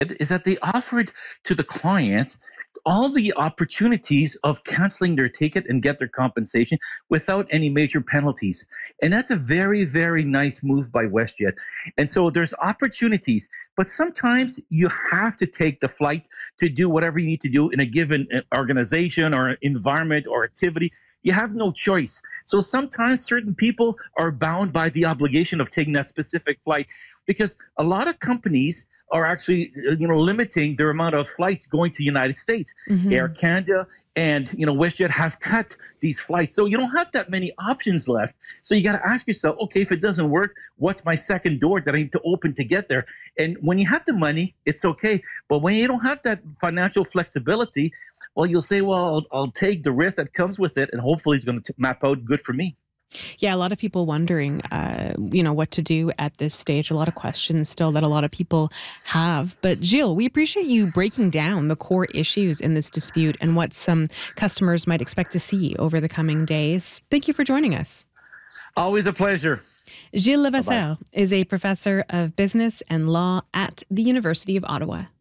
is that they offered to the clients all the opportunities of canceling their ticket and get their compensation without any major penalties. And that's a very, very nice move by WestJet. And so there's opportunities, but sometimes you have to take the flight to do whatever you need to do in a given organization or environment or activity. You have no choice. So sometimes certain people are bound by the obligation of taking that specific flight because a lot of companies are actually, limiting their amount of flights going to the United States. Mm-hmm. Air Canada and, WestJet has cut these flights. So you don't have that many options left. So you got to ask yourself, okay, if it doesn't work, what's my second door that I need to open to get there? And when you have the money, it's okay. But when you don't have that financial flexibility, well, you'll say, well, I'll take the risk that comes with it, and hopefully it's going to map out good for me. Yeah, a lot of people wondering, what to do at this stage. A lot of questions still that a lot of people have. But Gilles, we appreciate you breaking down the core issues in this dispute and what some customers might expect to see over the coming days. Thank you for joining us. Always a pleasure. Gilles Levasseur is a professor of business and law at the University of Ottawa.